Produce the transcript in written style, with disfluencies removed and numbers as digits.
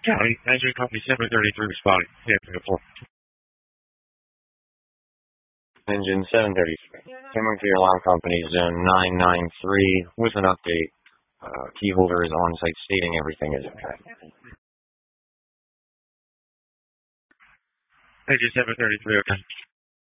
County, engine company 733 responding. Yeah, 4. Engine 733. Coming for your alarm company, zone 993, with an update. Key holder is on site stating everything is okay. Engine 733, okay.